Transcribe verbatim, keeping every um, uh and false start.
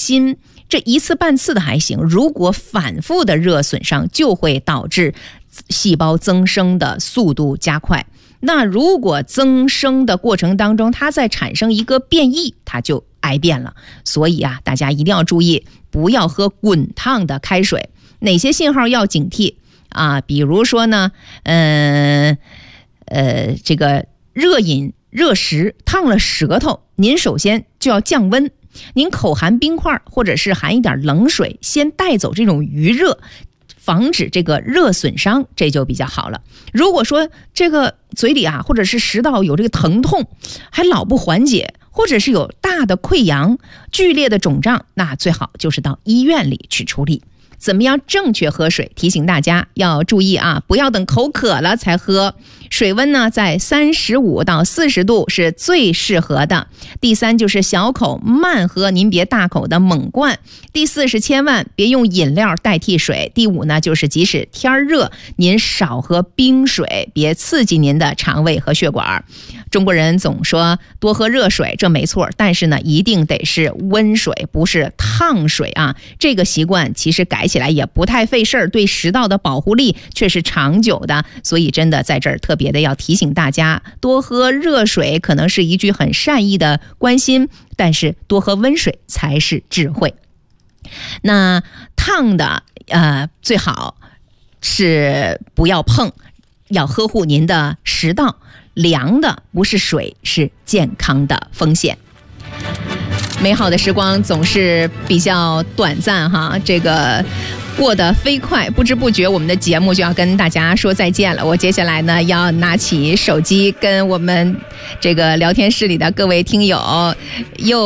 心，这一次半次的还行，如果反复的热损伤，就会导致细胞增生的速度加快。那如果增生的过程当中，它再产生一个变异，它就癌变了。所以啊，大家一定要注意，不要喝滚烫的开水。哪些信号要警惕啊？比如说呢，嗯 呃, 呃，这个热饮热食烫了舌头，您首先就要降温，您口含冰块或者是含一点冷水，先带走这种余热，防止这个热损伤，这就比较好了。如果说这个嘴里啊，或者是食道有这个疼痛，还老不缓解，或者是有大的溃疡、剧烈的肿胀，那最好就是到医院里去处理。怎么样正确喝水？提醒大家要注意啊，不要等口渴了才喝。水温呢，在三十五到四十度是最适合的。第三就是小口慢喝，您别大口的猛灌。第四是千万别用饮料代替水。第五呢，就是即使天热，您少喝冰水，别刺激您的肠胃和血管。中国人总说多喝热水，这没错，但是呢，一定得是温水，不是烫水啊。这个习惯其实改起来也不太费事儿，对食道的保护力却是长久的。所以真的在这儿特别的要提醒大家，多喝热水可能是一句很善意的关心，但是多喝温水才是智慧。那烫的呃最好是不要碰，要呵护您的食道。凉的不是水，是健康的风险。美好的时光总是比较短暂哈，这个过得飞快，不知不觉我们的节目就要跟大家说再见了。我接下来呢要拿起手机跟我们这个聊天室里的各位听友又